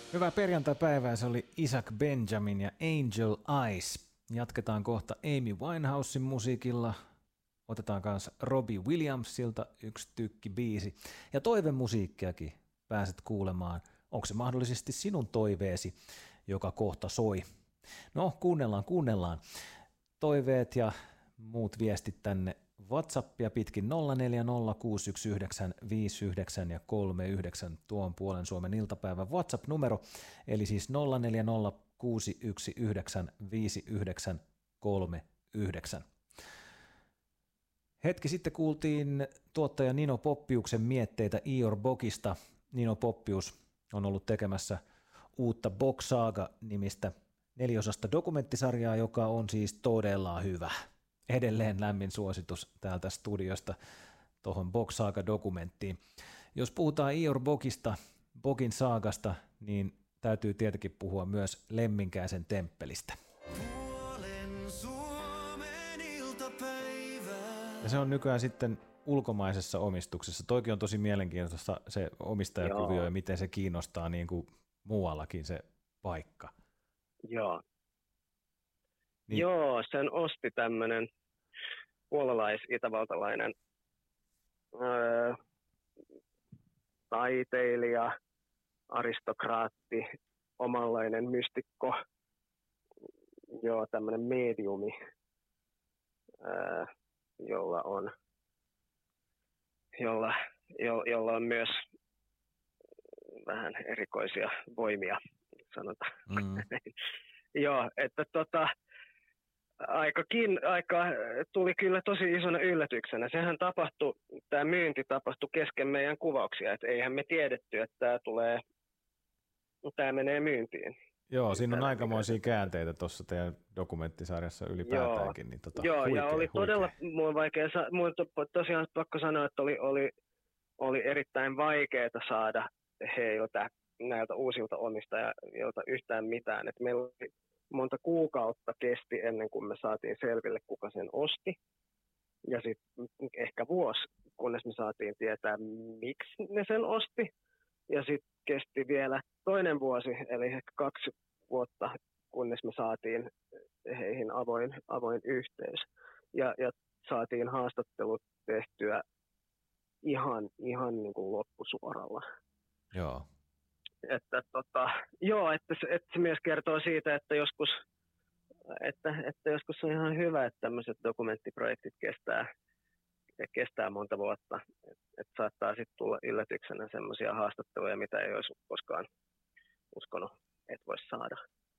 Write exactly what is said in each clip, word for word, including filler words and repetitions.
Hyvää perjantaipäivää, se oli Isaac Benjamin ja Angel Eyes. Jatketaan kohta Amy Winehousen musiikilla. Otetaan kanssa Robbie Williamsilta yksi tykki biisi. Ja toivemusiikkiakin pääset kuulemaan. Onko se mahdollisesti sinun toiveesi, joka kohta soi? No, kuunnellaan, kuunnellaan. Toiveet ja muut viestit tänne WhatsAppia pitkin nolla neljä nolla kuusi yksi yhdeksän viisi yhdeksän ja kolme yhdeksän tuon puolen Suomen iltapäivän WhatsApp-numero, eli siis nolla neljä nolla kuusi yksi yhdeksän viisi yhdeksän kolme yhdeksän. Hetki sitten kuultiin tuottaja Nino Poppiuksen mietteitä Eeyore Bokista. Nino Poppius on ollut tekemässä uutta Bok Saga-nimistä neliosasta dokumenttisarjaa, joka on siis todella hyvä. Edelleen lämmin suositus täältä studiosta tuohon Bok Saga-dokumenttiin. Jos puhutaan Eeyore Bokista, Bokin saagasta, niin täytyy tietenkin puhua myös Lemminkäisen temppelistä. Ja se on nykyään sitten ulkomaisessa omistuksessa. Toki on tosi mielenkiintoista se omistajakuvio Joo. ja miten se kiinnostaa niin kuin muuallakin se paikka. Joo. Niin. Joo, sen osti tämmöinen puolalais-itävaltalainen öö, taiteilija, aristokraatti, omanlainen mystikko, joo, tämmöinen mediumi, öö, jolla on, jolla, jo, jolla on myös vähän erikoisia voimia, sanotaan. Mm. Joo, että tota, aikakin, aika tuli kyllä tosi isona yllätyksenä. Sehän tapahtui, tämä myynti tapahtui kesken meidän kuvauksia, että eihän me tiedetty, että tämä tulee, tämä menee myyntiin. Joo, siinä on aikamoisia käänteitä tuossa teidän dokumenttisarjassa ylipäätäänkin. Joo, niin tota, Joo huikea, ja oli huikea. todella, mun vaikea, mun tosiaan pakko sanoa, että oli, oli, oli erittäin vaikeaa saada heiltä, näiltä uusilta omistajilta yhtään mitään. Et meillä oli monta kuukautta kesti ennen kuin me saatiin selville, kuka sen osti. Ja sitten ehkä vuosi, kunnes me saatiin tietää, miksi ne sen osti. Ja sitten kesti vielä toinen vuosi, eli ehkä kaksi vuotta, kunnes me saatiin heihin avoin, avoin yhteys. Ja, ja saatiin haastattelut tehtyä ihan, ihan niin kuin loppusuoralla. Joo. Että, tota, joo, että, se, että se myös kertoo siitä, että joskus, että, että joskus on ihan hyvä, että tämmöiset dokumenttiprojektit kestää, kestää monta vuotta. Että et saattaa sitten tulla yllätyksenä semmoisia haastatteluja, mitä ei olisi koskaan uskonut, että voisi saada.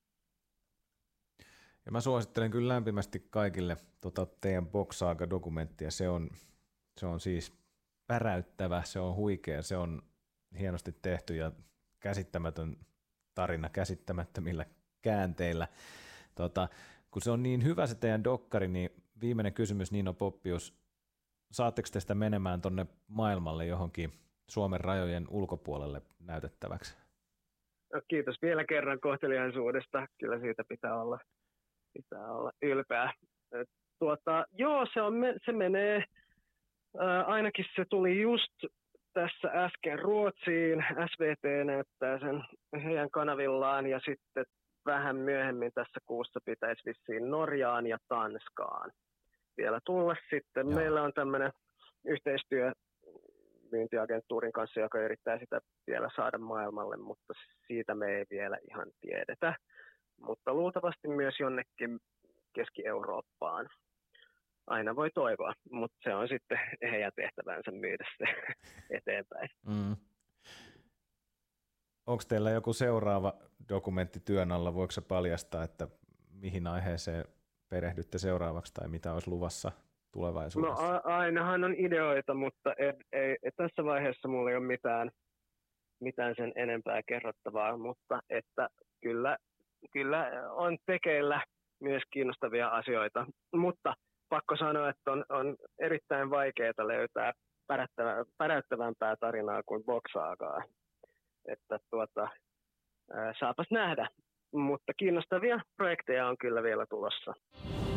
Ja mä suosittelen kyllä lämpimästi kaikille tota teidän Bok Saga-dokumenttia. Se on, se on siis päräyttävä, se on huikea, se on hienosti tehty ja käsittämätön tarina käsittämättömillä käänteillä. Tota, kun se on niin hyvä se teidän dokkari, niin viimeinen kysymys Nino Poppius, saatteko te sitä menemään tonne maailmalle johonkin Suomen rajojen ulkopuolelle näytettäväksi? No, kiitos vielä kerran kohteliaisuudesta. Kyllä siitä pitää olla, pitää olla ylpeä. Tuota, joo, se, on, se menee, ää, ainakin se tuli just tässä äsken Ruotsiin. S V T näyttää sen heidän kanavillaan ja sitten vähän myöhemmin tässä kuussa pitäisi vissiin Norjaan ja Tanskaan vielä tulla sitten. Joo. Meillä on tämmöinen yhteistyö myyntiagentuurin kanssa, joka yrittää sitä vielä saada maailmalle, mutta siitä me ei vielä ihan tiedetä. Mutta luultavasti myös jonnekin Keski-Eurooppaan. Aina voi toivoa, mutta se on sitten heidän tehtävänsä myydä se eteenpäin. Mm. Onko teillä joku seuraava dokumentti työn alla? Voiko se paljastaa, että mihin aiheeseen perehdytte seuraavaksi tai mitä olisi luvassa tulevaisuudessa? No a- ainahan on ideoita, mutta ei, ei, ei, tässä vaiheessa mulla ei ole mitään, mitään sen enempää kerrottavaa, mutta että kyllä, kyllä on tekeillä myös kiinnostavia asioita, mutta pakko sanoa, että on, on erittäin vaikeaa löytää päräyttävä, päräyttävämpää tarinaa kuin Bok Sagaa. Että tuota, ää, saapas nähdä, mutta kiinnostavia projekteja on kyllä vielä tulossa.